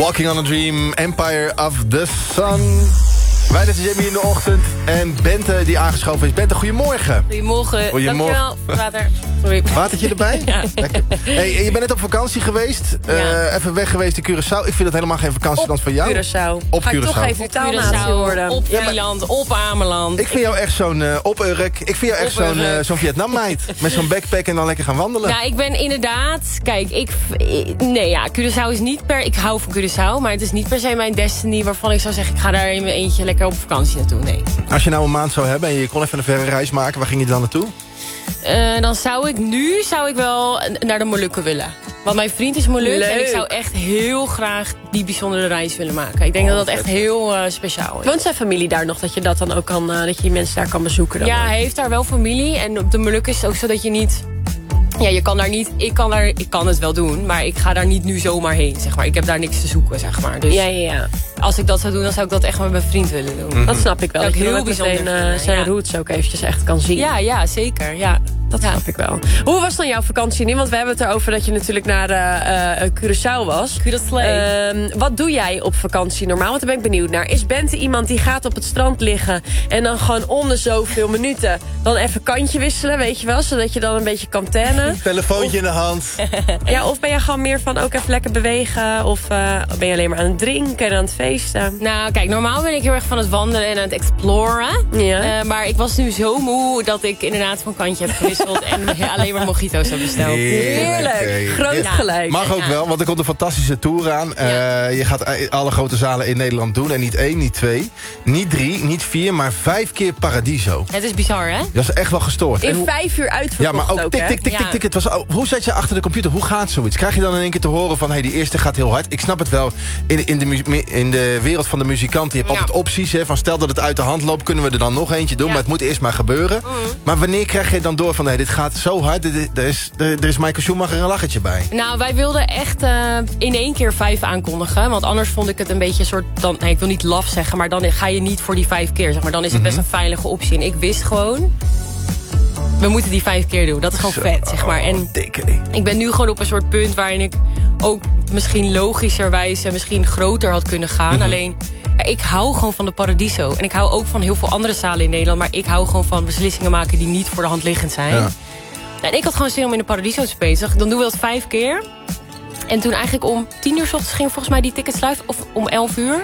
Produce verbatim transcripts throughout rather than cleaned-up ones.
Walking on a Dream, Empire of the Sun. Wij zijn Jamie in de ochtend en Bente die aangeschoven is. Bente, goedemorgen. Goedemorgen. Goedemorgen. Dankjewel, water. Sorry. Watertje erbij? Ja. Lekker. Hey, je bent net op vakantie geweest. Ja. Uh, even weg geweest in Curaçao. Ik vind dat helemaal geen vakantiekans van jou. Curaçao. Op Ga ik Curaçao. toch even taalnatie worden. Op Vlieland, op Ameland. Ik vind jou echt zo'n uh, op-Urk. Ik vind jou echt zo'n uh, zo'n Vietnam-meid. Met zo'n backpack en dan lekker gaan wandelen. Ja, ik ben inderdaad... Kijk, ik... Nee, ja, Curaçao is niet per... Ik hou van Curaçao, maar het is niet per se mijn destiny... waarvan ik zou zeggen, ik ga daar in mijn eentje lekker op vakantie naartoe. Nee. Als je nou een maand zou hebben en je kon even een verre reis maken... waar ging je dan naartoe? Uh, dan zou ik nu zou ik wel naar de Molukken willen. Want mijn vriend is Moluk Leuk. en ik zou echt heel graag die bijzondere reis willen maken. Ik denk Oh, dat dat echt vet. heel uh, speciaal is. Woont zijn familie daar nog, dat je dat dan ook kan, uh, dat je die mensen daar kan bezoeken? Dan Ja, ook? hij heeft daar wel familie. En op de Molukken is het ook zo dat je niet... Ja, je kan daar niet... Ik kan, daar, ik kan het wel doen, maar ik ga daar niet nu zomaar heen, zeg maar. Ik heb daar niks te zoeken, zeg maar. Dus Ja, ja, ja. als ik dat zou doen, dan zou ik dat echt met mijn vriend willen doen. Mm. Dat snap ik wel. Dat Dat ik je heel heel meteen bijzonder uh, vind, zijn ja. roots ook eventjes echt kan zien. Ja, ja, zeker. Ja. Dat snap ik wel. Hoe was dan jouw vakantie nu? Want we hebben het erover dat je natuurlijk naar uh, uh, Curaçao was. Curaçao. Uh, wat doe jij op vakantie normaal? Want daar ben ik benieuwd naar. Is Bente iemand die gaat op het strand liggen... en dan gewoon om de zoveel minuten... dan even kantje wisselen, weet je wel? Zodat je dan een beetje kan tannen. Telefoontje in de hand. Ja, of ben je gewoon meer van ook even lekker bewegen? Of uh, ben je alleen maar aan het drinken en aan het feesten? Nou, kijk, normaal ben ik heel erg van het wandelen en aan het exploren. Ja. Uh, maar ik was nu zo moe dat ik inderdaad van kantje heb gewisseld... en alleen maar mojito's heb besteld. Heerlijk. Groot Ja. gelijk. Mag ook Ja. wel, want er komt een fantastische tour aan. Uh, Ja. Je gaat alle grote zalen in Nederland doen. En niet één, niet twee, niet drie, niet vier... maar vijf keer Paradiso. Het is bizar, hè? Dat is echt wel gestoord. En In hoe- vijf uur Ja, uitverkocht maar ook ook, tik, hè? tik, tik, tik, Ja. tik. Het was, oh, hoe zet je achter de computer? Hoe gaat zoiets? Krijg je dan in één keer te horen van... hey, die eerste gaat heel hard. Ik snap het wel. In, in, de, mu- in de wereld van de muzikanten... je hebt Ja. altijd opties. Hè, van stel dat het uit de hand loopt... kunnen we er dan nog eentje doen. Ja. Maar het moet eerst maar gebeuren. Maar wanneer krijg je dan door van... hey, dit gaat zo hard. Er, er, is, er, er is Michael Schumacher een lachertje bij. Nou, wij wilden echt uh, in één keer vijf aankondigen. Want anders vond ik het een beetje een soort... Dan, nee, ik wil niet laf zeggen, maar dan ga je niet voor die vijf keer. Zeg maar. Dan is het best een veilige optie. En ik wist gewoon... we moeten die vijf keer doen. Dat is gewoon Zo, vet, zeg maar. En oh, dik, hé. ik ben nu gewoon op een soort punt... waarin ik ook misschien logischerwijs... en misschien groter had kunnen gaan. Mm-hmm. Alleen... ja, ik hou gewoon van de Paradiso. En ik hou ook van heel veel andere zalen in Nederland. Maar ik hou gewoon van beslissingen maken die niet voor de hand liggend zijn. Ja. En ik had gewoon zin om in de Paradiso te spelen. Dus dan doen we dat vijf keer. En toen eigenlijk om tien uur 's ochtends ging volgens mij die tickets live. Of om elf uur.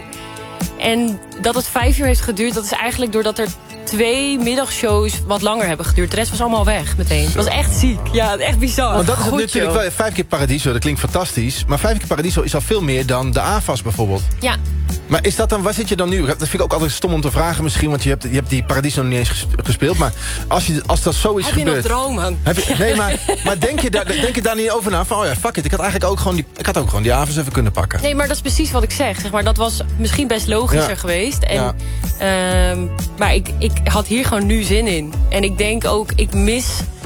En dat het vijf uur heeft geduurd, dat is eigenlijk doordat er twee middagshows wat langer hebben geduurd. De rest was allemaal weg meteen. Het was echt ziek. Ja, echt bizar. Want dat is het goed, natuurlijk joh. wel. Vijf keer Paradiso, dat klinkt fantastisch. Maar vijf keer Paradiso is al veel meer dan de A F A S bijvoorbeeld. Ja. Maar is dat dan, waar zit je dan nu? Dat vind ik ook altijd stom om te vragen misschien, want je hebt, je hebt die Paradiso nog niet eens ges- gespeeld. Maar als, je, als dat zo is Heb je nog gebeurd... dromen? Heb je, nee, maar, maar denk, je daar, denk je daar niet over na? Van, oh ja, fuck it, ik had eigenlijk ook gewoon die, ik had ook gewoon die A F A S even kunnen pakken. Nee, maar dat is precies wat ik zeg. zeg maar, dat was misschien best logischer Ja. geweest. En, Ja. ehm, maar ik, ik had hier gewoon nu zin in. En ik denk ook, ik mis...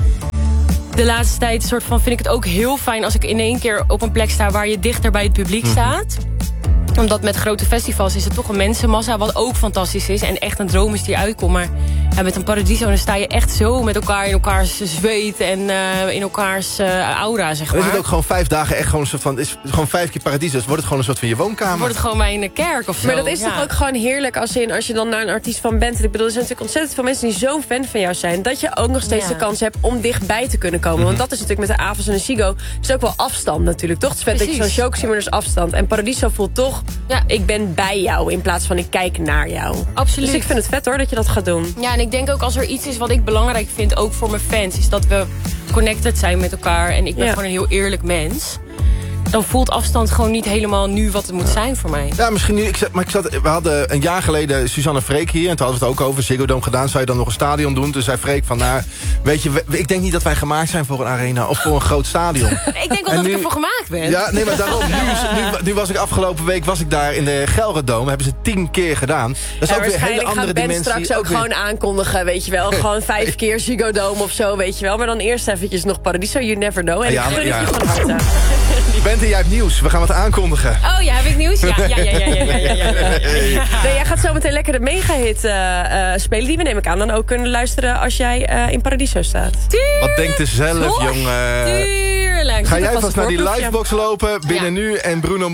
de laatste tijd soort van, vind ik het ook heel fijn... als ik in één keer op een plek sta waar je dichter bij het publiek staat. Omdat met grote festivals is het toch een mensenmassa... wat ook fantastisch is en echt een droom is die uitkomt. Maar ja, met een Paradiso dan sta je echt zo met elkaar... in elkaars zweet en uh, in elkaars uh, aura, zeg Dan maar. is het ook gewoon vijf dagen echt gewoon een soort van... is gewoon vijf keer Paradiso, dus wordt het gewoon een soort van je woonkamer. Dan wordt het gewoon bij een kerk of zo. Maar dat is ja. toch ook gewoon heerlijk als je, als je dan naar een artiest van bent. Ik bedoel, er zijn natuurlijk ontzettend veel mensen die zo'n fan van jou zijn... dat je ook nog steeds Ja. de kans hebt om dichtbij te kunnen komen. Want dat is natuurlijk met de A F A S en de Ziggo... het is ook wel afstand natuurlijk, toch? Het is vet dat je zo'n Precies. show ziet, maar er is afstand. En Paradiso voelt toch... Ja. ik ben bij jou in plaats van ik kijk naar jou. Absoluut. Dus ik vind het vet hoor, dat je dat gaat doen. Ja, en ik denk ook als er iets is wat ik belangrijk vind... ook voor mijn fans, is dat we connected zijn met elkaar. En ik ben Ja. gewoon een heel eerlijk mens. Dan voelt afstand gewoon niet helemaal nu wat het moet zijn voor mij. Ja, misschien nu. Ik zat, maar ik zat, we hadden een jaar geleden Suzanne Freek hier. En toen hadden we het ook over Ziggo Dome gedaan. Zou je dan nog een stadion doen? Toen zei Freek van, nou, weet je, we- ik denk niet dat wij gemaakt zijn voor een arena of voor een groot stadion. Ik denk wel En dat nu- ik ervoor gemaakt ben. Ja, nee, maar daarom. Nu, is- nu, nu was ik afgelopen week was ik daar in de Gelredome. Hebben ze tien keer gedaan. Dat is Ja, ook weer een hele waarschijnlijk andere gaat Ben dimensie. straks ook weer- gewoon aankondigen, weet je wel. Gewoon vijf keer Ziggo Dome of zo, weet je wel. Maar dan eerst eventjes nog Paradiso, you never know. En Ja, ik gun maar- het ja. je van harte. Bente, jij hebt nieuws. We gaan wat aankondigen. Oh ja, heb ik nieuws? Ja, ja, ja, ja, ja, ja, ja, ja, ja. Nee, jij gaat zo meteen lekker de megahit uh, uh, spelen. Die we neem ik aan dan ook kunnen luisteren als jij uh, in Paradiso staat. Wat denkt er zelf, Toch? jongen? Tuurlijk. Ga Dat jij was vast het naar die voorproefje. livebox lopen binnen Ja. nu en Bruno